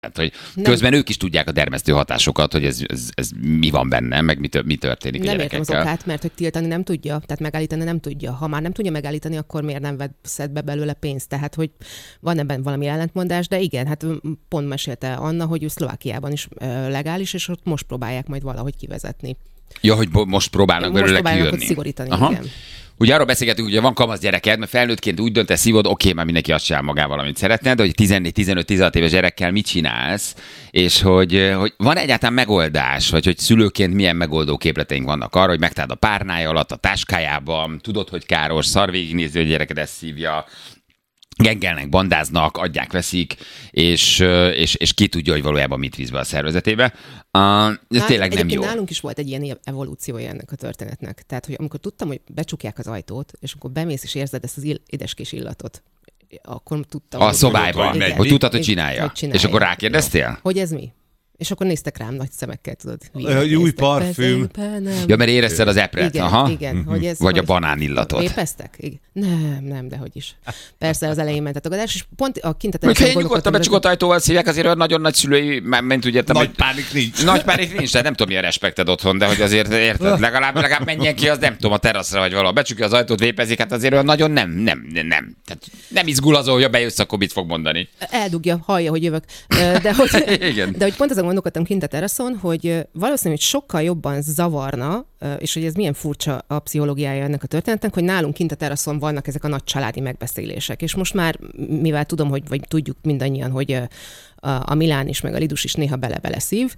Hát, hogy közben ők is tudják a dermesztő hatásokat, hogy ez mi van benne, meg mi történik a gyerekekkel. Nem értem az okát, mert hogy tiltani nem tudja, tehát megállítani nem tudja. Ha már nem tudja megállítani, akkor miért nem veszed be belőle pénzt? Tehát, hogy van ebben valami ellentmondás, de igen, hát pont mesélte Anna, hogy ő Szlovákiában is legális, és ott most próbálják majd valahogy kivezetni. Ja, hogy most próbálnak belőle kijönni. Ott szigorítani, aha. Igen. Ugye arról beszélgetünk, hogy van kamasz gyereked, mert felnőttként úgy döntesz, szívod, oké, már mindenki azt csinál magával, amit szeretne, de hogy 14-15-16 éves gyerekkel mit csinálsz, és hogy van egyáltalán megoldás, vagy hogy szülőként milyen megoldó képleteink vannak arra, hogy megtaláld a párnája alatt, a táskájában, tudod, hogy káros, szar végignézni, hogy a gyereked ezt szívja, gengelnek, bandáznak, adják, veszik, és ki tudja, hogy valójában mit visz be a szervezetébe. Ez tényleg nem jó. Nálunk is volt egy ilyen evolúciója ennek a történetnek. Tehát, hogy amikor tudtam, hogy becsukják az ajtót, és akkor bemész és érzed ezt az édeskés illatot, akkor tudtam. A szobályban, hogy tudtad, hogy csinálja. És akkor rákérdeztél? Hogy ez mi? És akkor néztek rám nagy szemekkel, tudod. Új parfüm. Ja, mert érezted az epret. Igen, aha. Igen, hogy ez, vagy a banánillatot. Vépeztek? Nem, de hogy is. Persze az elején ment a tagadás, és pont a kintet... Hogyha én nyugodtan becsukott ajtóval szívják, azért olyan nagyon nagy szülői, ment úgy értem, nagy pánik nincs. Nagy pánik nincs, tehát nem tudom, milyen respekted otthon, de hogy azért érted, legalább menjen ki, az nem tudom, a teraszra vagy valahol. Becsukja az ajtót, vépezik, hát azért olyan nagyon nem. Tehát nem izgul azon, hogy ha bejössz, akkor mit fog mondani. Eldugja, hallja, hogy jövök. De hogy pont azon gondolkodtam kint a teraszon, hogy valószínűleg sokkal jobban zavarna, és hogy ez milyen furcsa a pszichológiája ennek a történetnek, hogy nálunk kint a teraszon vannak ezek a nagy családi megbeszélések. És most már, mivel tudom, vagy tudjuk mindannyian, hogy a Milán is, meg a Lidus is néha bele szív,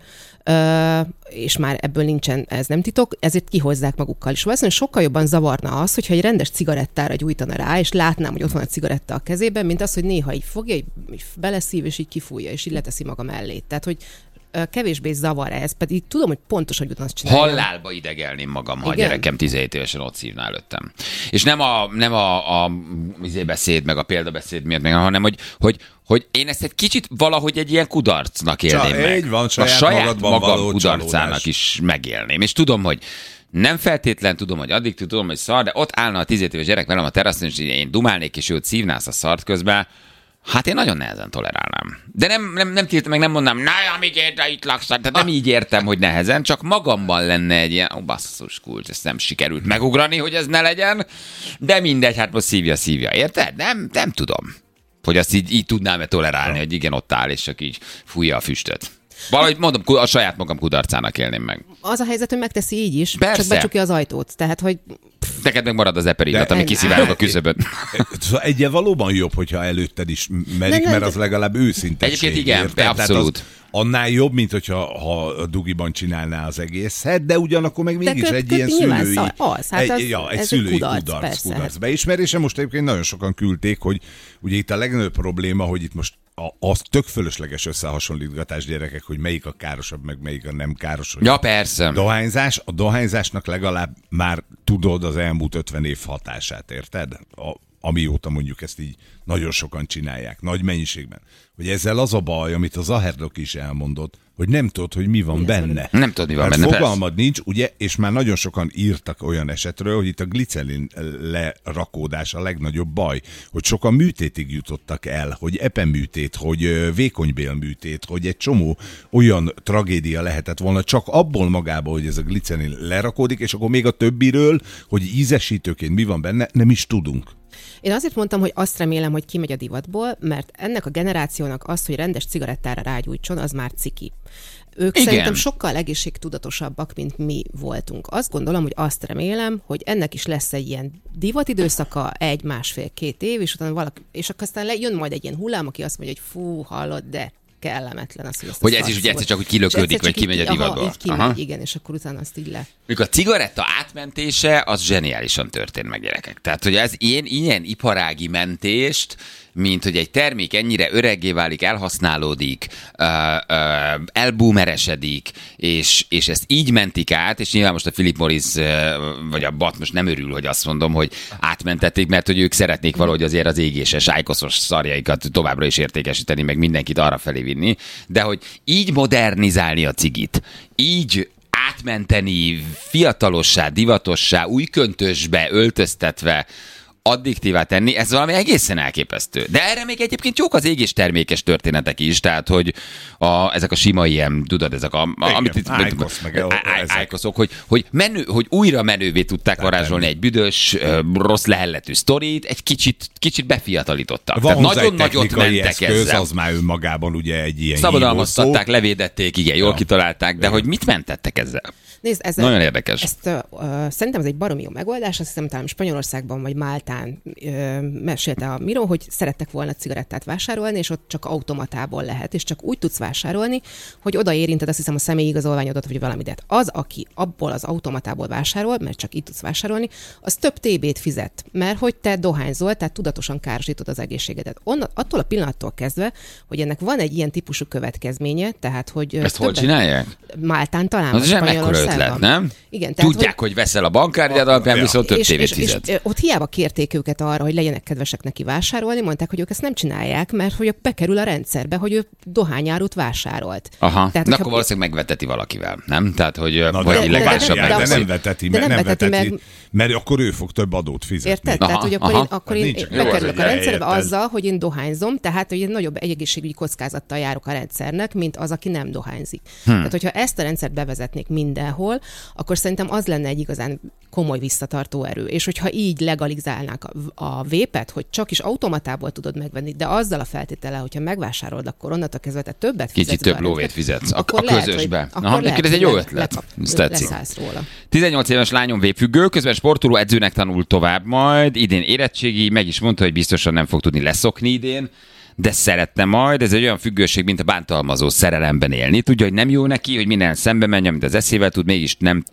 és már ebből nincsen, ez nem titok, ezért kihozzák magukkal. És valószínűleg sokkal jobban zavarna az, hogyha egy rendes cigarettára gyújtana rá, és látnám, hogy ott van a cigaretta a kezében, mint az, hogy néha így fogja, így beleszív, és így kifújja, és így leteszi maga mellé. Tehát, hogy kevésbé zavar ez, pedig tudom, hogy pontosan ugyanazt csinálja. Halálba idegelném magam, ha a gyerekem 17 évesen ott szívná előttem. És nem a beszéd, meg a példabeszéd miatt, hanem hogy én ezt egy kicsit valahogy egy ilyen kudarcnak élném meg. Így van, a saját magam kudarcának csalódás is megélném. És tudom, hogy nem feltétlen tudom, hogy addig tudom, hogy szar, de ott állna a 17 éves gyerek velem a teraszon, és én dumálnék, és őt szívnász a szart közben. Hát én nagyon nehezen tolerálnám. De nem tiltom, meg nem mondnám, amíg érte itt laksz. Tehát nem így értem, hogy nehezen, csak magamban lenne egy ilyen, basszus kulcs, ezt nem sikerült megugrani, hogy ez ne legyen, de mindegy, hát most szívja, érted? Nem tudom, hogy azt így tudnám-e tolerálni, hogy igen, ott áll, és csak így fújja a füstöt. Valahogy mondom, a saját magam kudarcának élném meg. Az a helyzet, hogy megteszi így is, persze. Csak becsukja az ajtót. Tehát, hogy... Neked meg marad az eperillat, ami kiszivárog a küszöböt. Szóval egyen valóban jobb, hogyha előtted is merik, mert az legalább őszintesség. Egyébként igen, abszolút. Annál jobb, mint hogyha a dugiban csinálná az egészet, de ugyanakkor meg mégis egy ilyen szülői... egy szülői kudarc beismerése. Most egyébként nagyon sokan küldték, hogy ugye itt a legnagyobb probléma, hogy itt most az tök fölösleges összehasonlítgatás gyerekek, hogy melyik a károsabb, meg melyik a nem káros. Ja, persze. A dohányzásnak legalább már tudod az elmúlt 50 év hatását, érted? Amióta mondjuk ezt így nagyon sokan csinálják, nagy mennyiségben. Hogy ezzel az a baj, amit az Zaherdok is elmondott, hogy nem tudod, hogy mi van benne. Nem tudod, mi van benne, fogalmad nincs, ugye, és már nagyon sokan írtak olyan esetről, hogy itt a glicelin lerakódás a legnagyobb baj, hogy sokan műtétig jutottak el, hogy epeműtét, hogy vékonybélműtét, hogy egy csomó olyan tragédia lehetett volna csak abból magából, hogy ez a glicelin lerakódik, és akkor még a többiről, hogy ízesítőként mi van benne, nem is tudunk. Én azért mondtam, hogy azt remélem, hogy kimegy a divatból, mert ennek a generációnak az, hogy rendes cigarettára rágyújtson, az már ciki. Ők szerintem sokkal egészségtudatosabbak, mint mi voltunk. Azt gondolom, hogy azt remélem, hogy ennek is lesz egy ilyen divatidőszaka, 1, 1,5-2 év, és utána és akkor aztán jön majd egy ilyen hullám, aki azt mondja, hogy fú, hallod, de kellemetlen az, hogy ez is ugye egyszer csak, hogy kilöködik, vagy kimegy a divatból. Így kimegy, igen, és akkor utána azt így le. Mikor a cigaretta átmentése, az zseniálisan történt meg, gyerekek. Tehát, hogy ez ilyen iparági mentést, mint hogy egy termék ennyire öreggé válik, elhasználódik, elboomeresedik, és ezt így mentik át, és nyilván most a Philip Morris vagy a BAT most nem örül, hogy azt mondom, hogy átmentették, mert hogy ők szeretnék valahogy azért az égéses, ájkoszos szarjaikat továbbra is értékesíteni, meg mindenkit arra felé vinni, de hogy így modernizálni a cigit, így átmenteni fiatalossá, divatossá, új köntösbe öltöztetve, addiktívá tenni, ez valami egészen elképesztő. De erre még egyébként jók az égés termékes történetek is, tehát, hogy ezek a sima ilyen, tudod, ezek amit itt... Ájkoszok, hogy újra menővé tudták varázsolni egy büdös, rossz lehelletű sztorit, egy kicsit befiatalítottak. Van tehát nagyon nagyot mentek eszköz, ezzel. Az már önmagában ugye egy ilyen szabadalmaztatták, levédették, igen, jól kitalálták, de hogy mit mentettek ezzel? Nézd, nagyon érdekes. Szerintem ez egy baromi jó megoldás, azt hiszem talán Spanyolországban vagy Máltán mesélte a Miró, hogy szerettek volna cigarettát vásárolni, és ott csak automatából lehet, és csak úgy tudsz vásárolni, hogy oda érinted, azt hiszem, a személyi igazolványodat, vagy valami. De az, aki abból az automatából vásárol, mert csak így tudsz vásárolni, az több TB-t fizet, mert hogy te dohányzol, tehát tudatosan károsítod az egészségedet. Attól a pillanattól kezdve, hogy ennek van egy ilyen típusú következménye, tehát hogy... Ezt hol csinálják? Máltán talán. Az sem mekkora ötlet, nem? Igen, tehát, tudják, hogy veszel a bankkártyád alapján, viszont több tévét fizet. És ott hiába kérték őket arra, hogy legyenek kedvesek neki vásárolni, mondták, hogy ők ezt nem csinálják, mert hogy bekerül a rendszerbe, hogy ő dohányárut vásárolt. Aha, tehát, akkor valószínűleg megveteti valakivel, nem? Tehát, hogy vagy illegálisabb de nem veteti meg, mert akkor ő fog több adót fizetni. Érted? Tehát, hogy akkor én bekerülök a rendszerbe azzal, hogy én dohányzom, tehát, hogy én nagyobb egészségügyi kockázattal járok a rendszernek, mint az, aki nem dohányzik. Tehát, hogyha ezt a rendszert bevezetnék mindenhol, akkor szerintem az lenne egy igazán komoly visszatartó erő. És hogyha így legalizálnák a vépet, hogy csak is automatából tudod megvenni, de azzal a feltétele, hogyha megvásárolod, akkor onnantól kezdve te többet fizetsz. Kicsit több lóvét fizetsz a közösbe. Ez egy jó ötlet. Leszállsz róla. 18 éves lányom vépfüggő, közben sportoló edzőnek tanul tovább majd, idén érettségi, meg is mondta, hogy biztosan nem fog tudni leszokni idén, de szeretne majd, ez egy olyan függőség, mint a bántalmazó szerelemben élni. Tudja, hogy nem jó neki, hogy minden szembe menjen, mint az eszével tud, mégis nem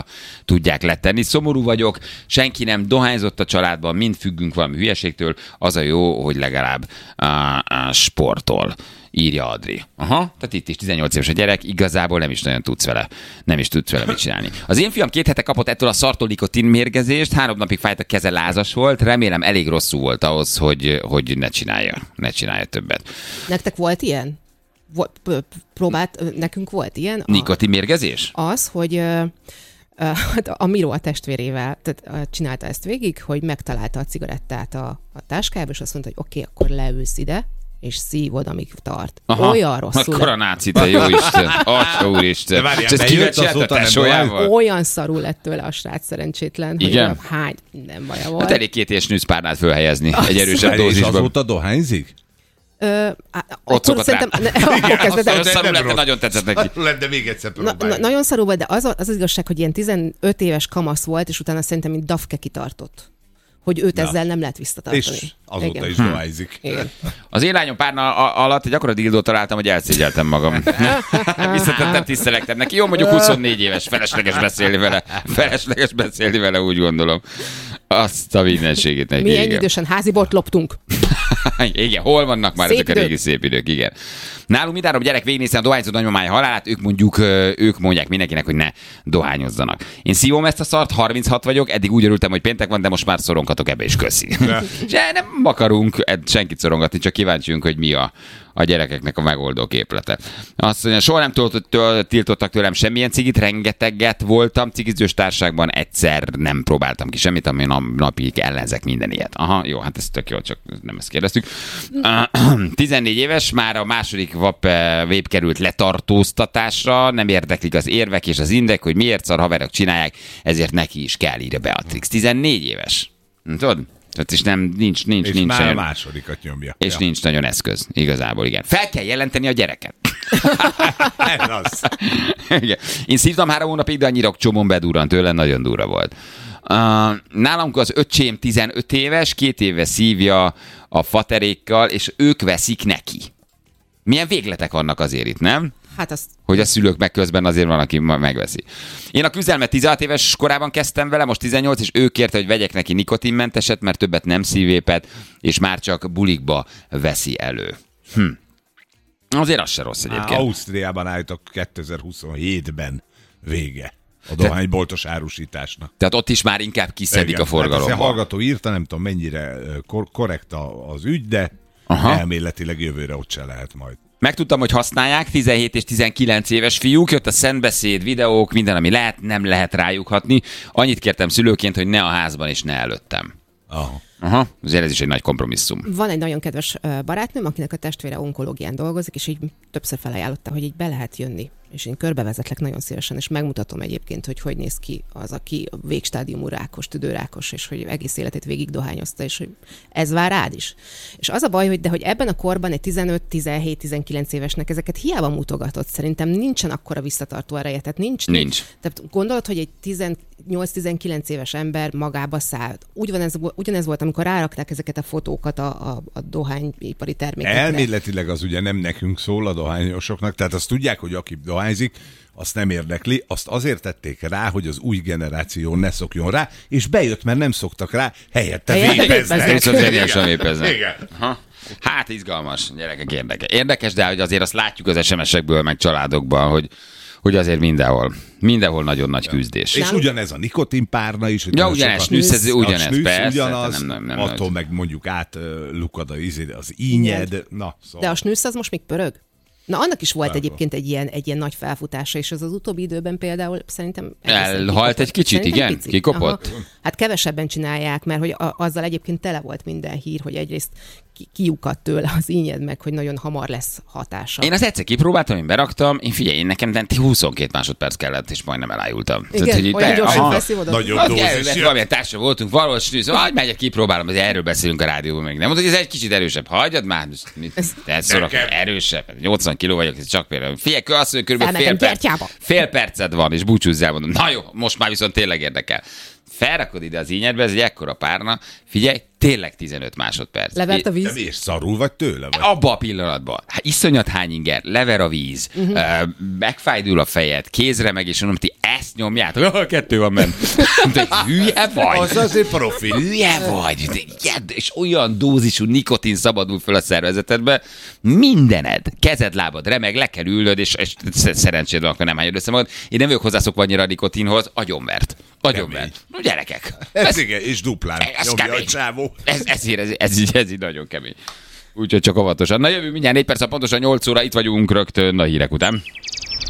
tudják letenni. Szomorú vagyok, senki nem dohányzott a családban, mind függünk valami hülyeségtől, az a jó, hogy legalább sportol. Írja Adri. Aha, tehát itt is 18 éves a gyerek, igazából nem is tudsz vele mit csinálni. Az én fiam 2 hete kapott ettől a szartól nikotin mérgezést, 3 napig fájt, a keze lázas volt, remélem elég rosszul volt ahhoz, hogy ne csinálja többet. Nektek volt ilyen? Nekünk volt ilyen? Nikotin mérgezés? Az, hogy a Miró a testvérével csinálta ezt végig, hogy megtalálta a cigarettát a táskába, és azt mondta, hogy oké, akkor leülsz ide, és szívod, amíg tart. Aha, olyan rosszul. Akkor a náci, te jó Isten, atya úristen. És ezt kivecselt a tesójával? Olyan szarul lett tőle a srác szerencsétlen. Igen? Hány minden baja volt. Hát elég 2 és snűszpárnát fölhelyezni egy erősebb dózisban. És azóta dohányzik? Ott szokott rá. Nagyon szarul lett, de nagyon tetszett neki. De még egyszer próbálj. Nagyon szarul volt, de az igazság, hogy ilyen 15 éves kamasz volt, és utána szerintem mint dafke kitartott. Hogy őt ezzel nem lehet visszatartani. És azóta is dohányzik. Az én lányom párna alatt egy akkora dildót találtam, hogy elszégyeltem magam. Visszatettem, tisztelektem neki. Jó, mondjuk 24 éves, felesleges beszélni vele, úgy gondolom. Azt a mindenségét neki. Milyen idősen házi bort loptunk. Igen, hol vannak már ezek a régi szép idők, igen. Nálunk mindenre a gyerek végignézte a dohányzó nagymamája halálát, ők mondják mindenkinek, hogy ne dohányozzanak. Én szívom ezt a szart, 36 vagyok, eddig úgy örültem, hogy péntek van, de most már szoronghatok ebbe is, köszi. Nem akarunk senkit szorongatni, csak kíváncsiunk, hogy mi a gyerekeknek a megoldó képlete. Azt mondja, soha nem tiltottak tőlem semmilyen cigit, rengeteget voltam cigizős társaságban, egyszer nem próbáltam ki semmit, ami napig ellenzek minden ilyet. Aha, jó, hát ez tök jó, csak nem ezt kérdeztük. 14 éves, már a második vép került letartóztatásra, nem érdeklik az érvek és az indek, hogy miért szar haverok csinálják, ezért neki is kell, írja Beatrix. 14 éves. Tudod? Tehát és nincs és már nagyon, a másodikat nyomja. És nincs nagyon eszköz, igazából, igen. Fel kell jelenteni a gyereket. Ez az. Igen. Én szívtam 3 hónapig, de annyira csomón bedurrant tőle, nagyon durva volt. Nálam az öcsém 15 éves, 2 éve szívja a faterékkal, és ők veszik neki. Milyen végletek vannak azért itt, nem? Hát azt... Hogy a szülők meg közben azért van, aki megveszi. Én a küzdelmet 16 éves korában kezdtem vele, most 18, és ő kérte, hogy vegyek neki nikotinmenteset, mert többet nem szívépet, és már csak bulikba veszi elő. Azért az se rossz egyébként. Ausztriában állítok 2027-ben vége a dohányboltos árusításnak. Tehát ott is már inkább kiszedik a forgalomba. Hát a hallgató írta, nem tudom mennyire korrekt az ügy, de elméletileg jövőre ott se lehet majd. Megtudtam, hogy használják, 17 és 19 éves fiúk, jött a szentbeszéd, videók, minden, ami lehet, nem lehet rájuk hatni. Annyit kértem szülőként, hogy ne a házban és ne előttem. Aha, azért ez is egy nagy kompromisszum. Van egy nagyon kedves barátnőm, akinek a testvére onkológián dolgozik, és így többször felajánlotta, hogy így be lehet jönni. És én körbevezetlek nagyon szívesen, és megmutatom egyébként, hogy néz ki az, aki végstádiumú rákos, tüdőrákos, és hogy egész életét végig dohányozta, és hogy ez vár rád is. És az a baj, hogy ebben a korban egy 15-17-19 évesnek ezeket hiába mutogatott. Szerintem nincsen akkora visszatartó ereje. Tehát nincs. Tehát gondolod, hogy egy 18-19 éves ember magába száll. Ugyanez volt, amikor rárakták ezeket a fotókat a dohányipari termékekre. Elméletileg az ugye nem nekünk szól, a dohányosoknak, tehát azt tudják, hogy aki dohányzik, azt nem érdekli, azt azért tették rá, hogy az új generáció ne szokjon rá, és bejött, mert nem szoktak rá, helyette vépeznek. Hát izgalmas, gyerekek, érdekes, de hogy azért azt látjuk az SMS-ekből, meg családokban, hogy azért mindenhol nagyon nagy küzdés. És ugyanez a nikotinpárna is. Ja, ugyanez, ugyanez, persze. Ugyanaz, nem, attól meg mondjuk átlukad az ínyed. Na, szóval. De a snűsz az most még pörög? Na, annak is volt egyébként egy ilyen nagy felfutása, és az utóbbi időben például szerintem... Elhalt egy kicsit, igen? Kikopott? Aha. Hát kevesebben csinálják, mert hogy azzal egyébként tele volt minden hír, hogy egyrészt kiukadt tőle az ínyed meg, hogy nagyon hamar lesz hatása. Én az egyszer kipróbáltam, én beraktam, én nekem 22 másodperc kellett, és majdnem elájultam. Igen, tehát, olyan gyorsan felszívódott. Nagyon dózis. Valamilyen társa voltunk, valahol snűz, hogy megyek, kipróbálom, hogy erről beszélünk a rádióban még. Nem mondod, hogy ez egy kicsit erősebb. Hagyjad már, tehát szorok, erősebb. 80 kiló vagyok, ez csak például. Figyelj, azt mondja, körülbelül fél perced van, és búcsúzzál, mondom. Na jó, most már viszont tényleg érdekel. Felrakod ide az ínyedbe, ez egy ekkora párna, figyelj, tényleg 15 másodperc. Levert a víz? Nem és szarul vagy tőle? Vagy? Abba a pillanatban. Hát iszonyat hány inger, lever a víz, megfájdul a fejed, kézre meg, és mondom, ti ezt nyomjátok. 2 van benne. Hülye vagy. Az azért profi. Hülye vagy. És olyan dózisú nikotin szabadul föl a szervezetedbe, mindened, kezed, lábad remeg, le kell ülnöd, és szerencséd van, akkor nem hányod össze magad. Én nem vagyok hozzászokva annyira a nikotinhoz, agyonvert. No, gyerekek. Ez igen, és duplán. Ez kemény. Ez így nagyon kemény. Úgyhogy csak óvatosan. Na jövő mindjárt 4 perc, pontosan 8 óra, itt vagyunk rögtön a hírek után.